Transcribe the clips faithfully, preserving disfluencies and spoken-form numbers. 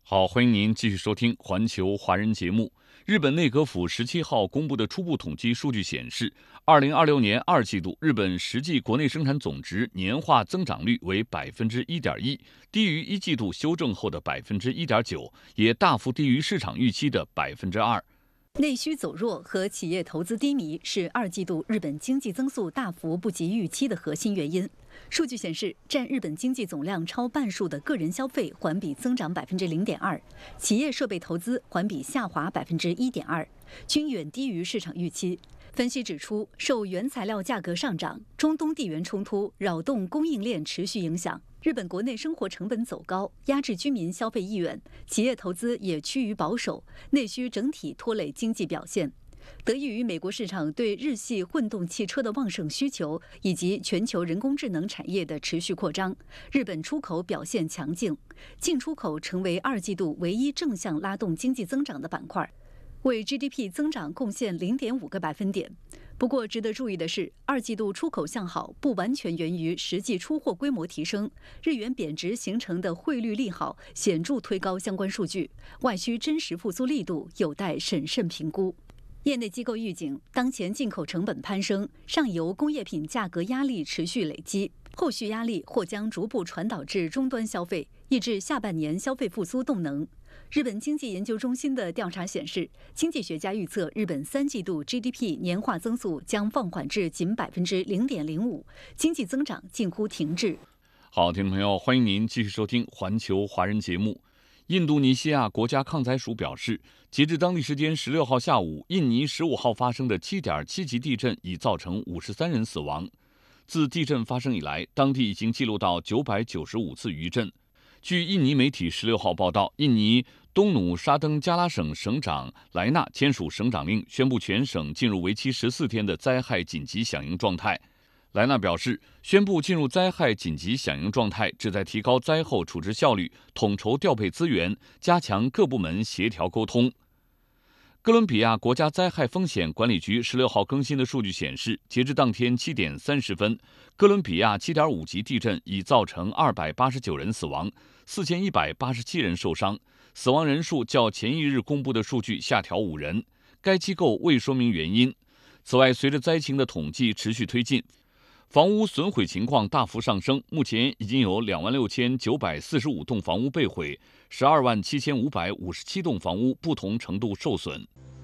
好，欢迎您继续收听环球华人节目。日本内阁府十七号公布的初步统计数据显示，二零二六年二季度日本实际国内生产总值年化增长率为百分之一点一，低于一季度修正后的百分之一点九，也大幅低于市场预期的百分之二。 内需走弱和企业投资低迷是二季度日本经济增速大幅不及预期的核心原因。数据显示，占日本经济总量超半数的个人消费环比增长百分之零点二，企业设备投资环比下滑百分之一点二，均远低于市场预期。分析指出，受原材料价格上涨、中东地缘冲突扰动供应链持续影响，日本国内生活成本走高，压制居民消费意愿，企业投资也趋于保守，内需整体拖累经济表现。得益于美国市场对日系混动汽车的旺盛需求，以及全球人工智能产业的持续扩张，日本出口表现强劲，进出口成为二季度唯一正向拉动经济增长的板块，为 G D P 增长贡献 零点五个百分点。不过，值得注意的是，二季度出口向好不完全源于实际出货规模提升，日元贬值形成的汇率利好显著推高相关数据，外需真实复苏力度有待审慎评估。业内机构预警，当前进口成本攀升，上游工业品价格压力持续累积，后续压力或将逐步传导至终端消费，抑制下半年消费复苏动能。日本经济研究中心的调查显示，经济学家预测日本三季度 G D P 年化增速将放缓至仅百分之零点零五，经济增长近乎停滞。 好，听众朋友，欢迎您继续收听环球华人节目。印度尼西亚国家抗灾署表示，截至当地时间十六号下午，印尼十五号发生的七点七级地震已造成五十三人死亡。自地震发生以来，当地已经记录到九百九十五次余震。据印尼媒体十六号报道，印尼东努沙登加拉省省长莱纳签署省长令，宣布全省进入为期十四天的灾害紧急响应状态。莱纳表示，宣布进入灾害紧急响应状态，旨在提高灾后处置效率，统筹调配资源，加强各部门协调沟通。哥伦比亚国家灾害风险管理局十六号更新的数据显示，截至当天七点三十分，哥伦比亚七点五级地震已造成二百八十九人死亡，四千一百八十七人受伤，死亡人数较前一日公布的数据下调五人。该机构未说明原因。此外，随着灾情的统计持续推进，房屋损毁情况大幅上升，目前已经有两万六千九百四十五栋房屋被毁，十二万七千五百五十七栋房屋不同程度受损。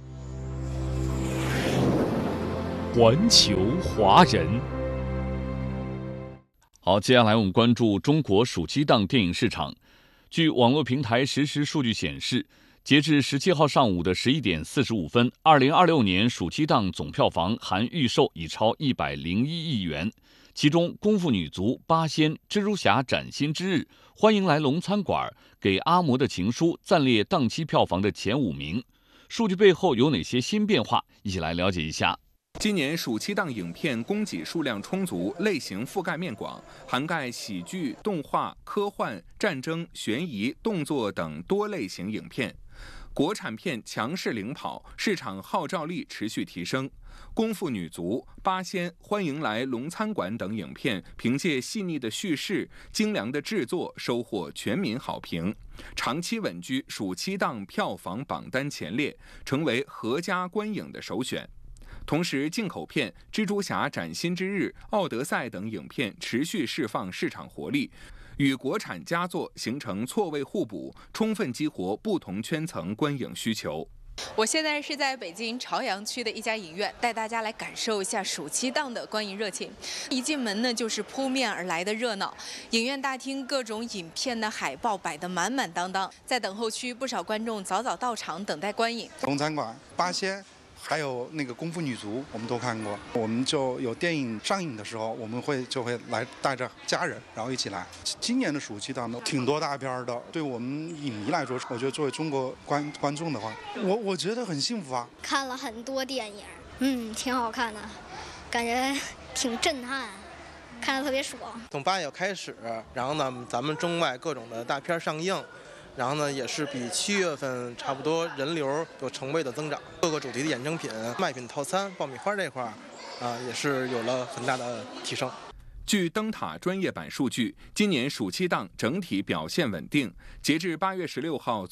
环球华人， 好，接下来我们关注中国暑期档电影市场。据网络平台实时数据显示，截至十七号上午的十一点四十五分，二零二六年暑期档总票房含预售已超一百零一亿元，其中《功夫女足》《八仙》《蜘蛛侠：崭新之日》《欢迎来龙餐馆》《给阿嬷的情书》暂列档期票房的前五名。数据背后有哪些新变化？一起来了解一下。 今年暑期档影片供给数量充足，类型覆盖面广，涵盖喜剧、动画、科幻、战争、悬疑、动作等多类型影片。国产片强势领跑，市场号召力持续提升。功夫女足、八仙、欢迎来龙餐馆等影片凭借细腻的叙事、精良的制作，收获全民好评，长期稳居暑期档票房榜单前列，成为合家观影的首选。同时，进口片《蜘蛛侠：崭新之日》《奥德赛》等影片持续释放市场活力，与国产佳作形成错位互补，充分激活不同圈层观影需求。 我现在是在北京朝阳区的一家影院，带大家来感受一下暑期档的观影热情。一进门呢，就是扑面而来的热闹。影院大厅各种影片的海报摆得满满当当，在等候区，不少观众早早到场等待观影。 龙餐馆、八仙。还有那个功夫女足，我们都看过。我们就有电影上映的时候，我们会就会来带着家人，然后一起来。今年的暑期档呢，挺多大片的。对我们影迷来说，我觉得作为中国观观众的话，我我觉得很幸福啊。 看了很多电影，嗯，挺好看的，感觉挺震撼，看得特别爽。 从八月开始，然后呢，咱们中外各种的大片上映。然后呢，也是比七月份差不多人流有成倍的增长。各个主题的衍生品、卖品套餐、爆米花这块儿，啊，也是有了很大的提升。 据灯塔专业版数据，今年暑期档整体表现稳定。截至八月十六号。